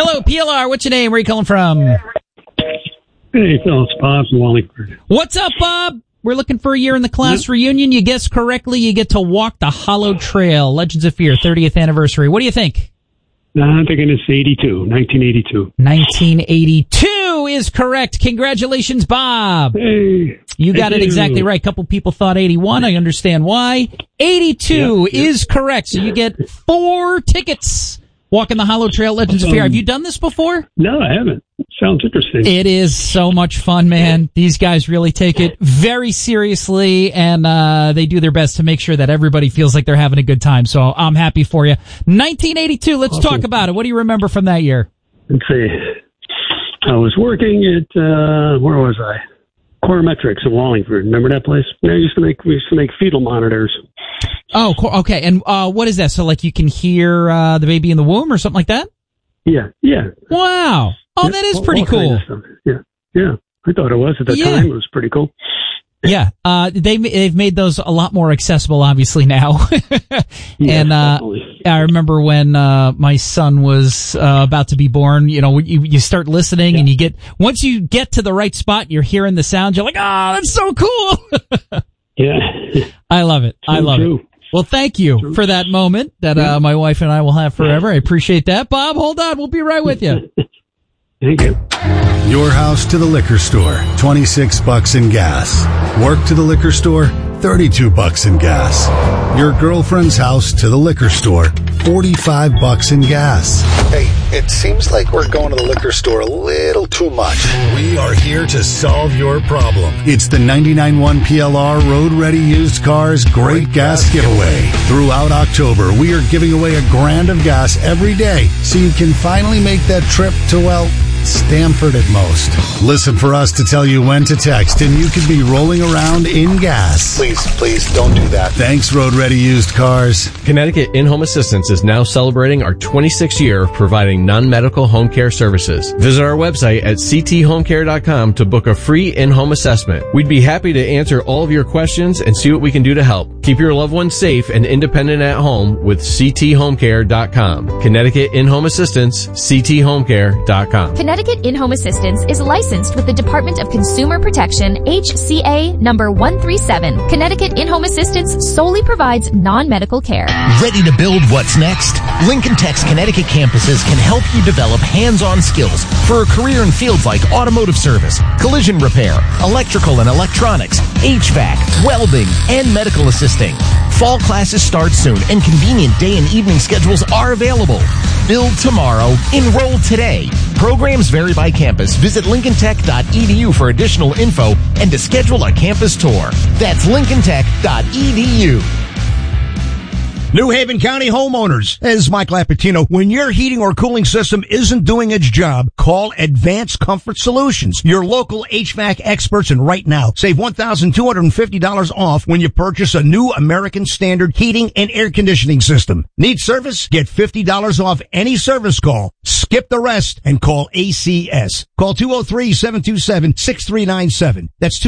Hello, PLR. What's your name? Where are you calling from? Hey, Phil, it's Bob from Wallingford. What's up, Bob? We're looking for a year in the class reunion. You guessed correctly. You get to walk the Hollow Trail. Legends of Fear, 30th anniversary. What do you think? I'm thinking it's 1982. 1982 is correct. Congratulations, Bob. Hey. You got it exactly right. A couple people thought 81. I understand why. 82 is correct. So you get 4 tickets. Walking the Hollow Trail, Legends of Fear. Have you done this before? No, I haven't. Sounds interesting. It is so much fun, man. These guys really take it very seriously, and they do their best to make sure that everybody feels like they're having a good time. So I'm happy for you. 1982, let's talk about it. What do you remember from that year? Let's see. I was working at, where was I? Quorametrics in Wallingford. Remember that place? Yeah, we used to make fetal monitors. Oh, okay. And what is that? So, like, you can hear the baby in the womb or something like that? Yeah. Wow. Oh, that is pretty cool. Yeah. I thought it was at the time. It was pretty cool. Yeah. They've made those a lot more accessible, obviously, now. And I remember when my son was about to be born, you start listening and once you get to the right spot, you're hearing the sound, you're like, oh, that's so cool. Yeah. I love it. I love it. Well, thank you for that moment that my wife and I will have forever. I appreciate that. Bob, hold on. We'll be right with you. Thank you. Your house to the liquor store, $26 in gas. Work to the liquor store, $32 in gas. Your girlfriend's house to the liquor store, $45 in gas. Hey, it seems like we're going to the liquor store a little too much. We are here to solve your problem. It's the 99.1 PLR Road Ready Used Cars Great Gas Giveaway. Throughout October, we are giving away $1,000 of gas every day, so you can finally make that trip to, Stamford at most. Listen for us to tell you when to text, and you could be rolling around in gas. Please don't do that. Thanks, Road Ready Used Cars. Connecticut In-Home Assistance is now celebrating our 26th year of providing non-medical home care services. Visit our website at cthomecare.com to book a free in-home assessment. We'd be happy to answer all of your questions and see what we can do to help. Keep your loved ones safe and independent at home with cthomecare.com. Connecticut In-Home Assistance, cthomecare.com. Connecticut In-Home Assistance is licensed with the Department of Consumer Protection, HCA number 137. Connecticut In-Home Assistance solely provides non-medical care. Ready to build what's next? Lincoln Tech's Connecticut campuses can help you develop hands-on skills for a career in fields like automotive service, collision repair, electrical and electronics, HVAC, welding, and medical assisting. Fall classes start soon and convenient day and evening schedules are available. Build tomorrow, enroll today. Programs vary by campus. Visit lincolntech.edu for additional info and to schedule a campus tour. That's lincolntech.edu. New Haven County homeowners, this is Mike Lapatino. When your heating or cooling system isn't doing its job, call Advanced Comfort Solutions, your local HVAC experts, and right now, save $1,250 off when you purchase a new American Standard heating and air conditioning system. Need service? Get $50 off any service call. Skip the rest and call ACS. Call 203-727-6397. That's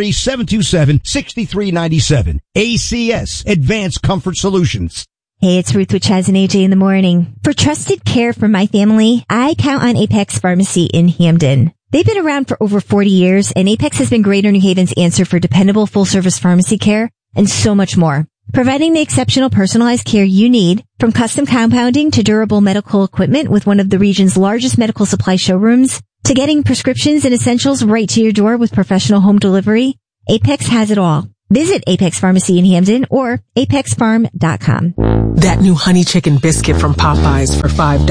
203-727-6397. ACS, Advanced Comfort Solutions. Hey, it's Ruth with Chaz and AJ in the morning. For trusted care for my family, I count on Apex Pharmacy in Hamden. They've been around for over 40 years, and Apex has been Greater New Haven's answer for dependable full-service pharmacy care and so much more. Providing the exceptional personalized care you need, from custom compounding to durable medical equipment with one of the region's largest medical supply showrooms, to getting prescriptions and essentials right to your door with professional home delivery, Apex has it all. Visit Apex Pharmacy in Hamden or apexfarm.com. That new honey chicken biscuit from Popeyes for $5.